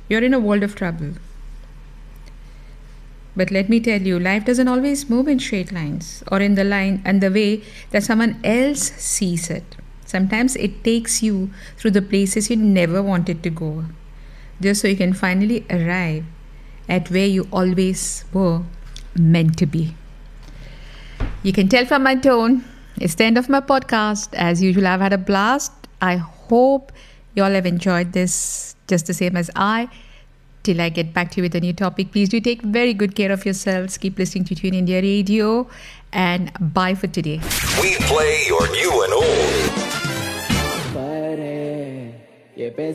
you're in a world of trouble. But let me tell you, life doesn't always move in straight lines or in the line and the way that someone else sees it. Sometimes it takes you through the places you never wanted to go, just so you can finally arrive at where you always were meant to be. You can tell from my tone, it's the end of my podcast. As usual, I've had a blast. I hope you all have enjoyed this just the same as I. Till I get back to you with a new topic, please do take very good care of yourselves. Keep listening to Tune India Radio, and bye for today. We play your new and old.